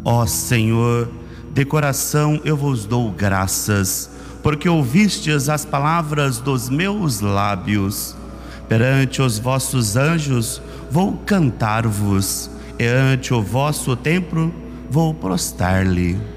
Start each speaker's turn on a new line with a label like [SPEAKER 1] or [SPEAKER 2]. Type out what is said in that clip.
[SPEAKER 1] Ó Senhor, de coração eu vos dou graças, porque ouvistes as palavras dos meus lábios. Perante os vossos anjos vou cantar-vos, e ante o vosso templo vou prostrar-lhe.